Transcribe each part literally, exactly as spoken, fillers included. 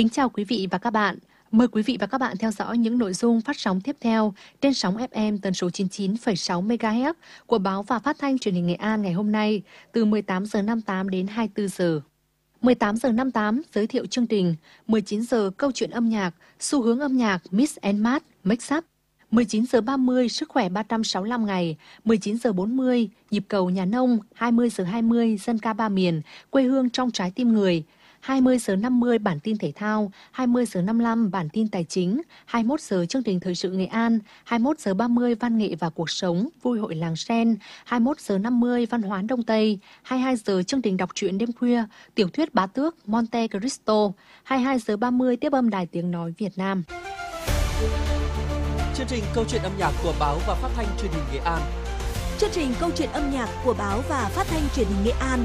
Kính chào quý vị và các bạn. Mời quý vị và các bạn theo dõi những nội dung phát sóng tiếp theo trên sóng ép em tần số chín mươi chín phẩy sáu mê ga héc của báo và phát thanh truyền hình Nghệ An ngày hôm nay từ mười tám giờ năm mươi tám đến hai mươi tư giờ. mười tám giờ năm mươi tám giới thiệu chương trình, mười chín giờ câu chuyện âm nhạc, xu hướng âm nhạc Mix and Match, Mix Up. mười chín giờ ba mươi sức khỏe ba trăm sáu mươi lăm ngày, mười chín giờ bốn mươi nhịp cầu nhà nông, hai mươi giờ hai mươi dân ca ba miền, quê hương trong trái tim người. hai mươi giờ năm mươi bản tin thể thao, hai mươi giờ năm mươi lăm bản tin tài chính, hai mươi mốt giờ chương trình thời sự Nghệ An, hai mươi mốt giờ ba mươi văn nghệ và cuộc sống, vui hội làng sen, hai mươi mốt giờ năm mươi văn hóa Đông Tây, hai mươi hai giờ chương trình đọc truyện đêm khuya, tiểu thuyết Bá Tước, Monte Cristo, hai mươi hai giờ ba mươi tiếp âm Đài Tiếng nói Việt Nam. Chương trình câu chuyện âm nhạc của báo và phát thanh truyền hình Nghệ An. Chương trình câu chuyện âm nhạc của báo và phát thanh truyền hình Nghệ An.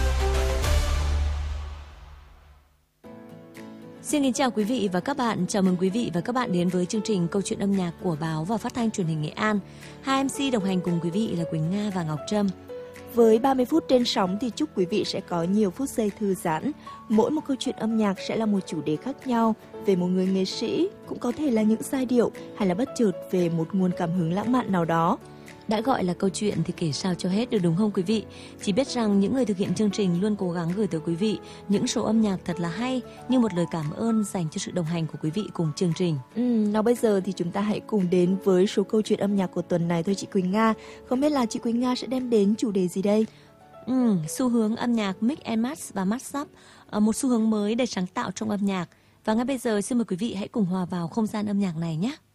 Xin kính chào quý vị và các bạn. Chào mừng quý vị và các bạn đến với chương trình câu chuyện âm nhạc của báo và phát thanh truyền hình Nghệ An. Hai em xê đồng hành cùng quý vị là Quỳnh Nga và Ngọc Trâm. Với ba mươi phút trên sóng thì chúc quý vị sẽ có nhiều phút giây thư giãn. Mỗi một câu chuyện âm nhạc sẽ là một chủ đề khác nhau, về một người nghệ sĩ, cũng có thể là những giai điệu hay là bất chợt về một nguồn cảm hứng lãng mạn nào đó. Đã gọi là câu chuyện thì kể sao cho hết được, đúng không quý vị? Chỉ biết rằng những người thực hiện chương trình luôn cố gắng gửi tới quý vị những số âm nhạc thật là hay, như một lời cảm ơn dành cho sự đồng hành của quý vị cùng chương trình. Ừ, nào bây giờ thì chúng ta hãy cùng đến với số câu chuyện âm nhạc của tuần này thôi chị Quỳnh Nga. Không biết là chị Quỳnh Nga sẽ đem đến chủ đề gì đây? Ừ, xu hướng âm nhạc Mix and Match và Match Up, một xu hướng mới để sáng tạo trong âm nhạc. Và ngay bây giờ xin mời quý vị hãy cùng hòa vào không gian âm nhạc này nhé.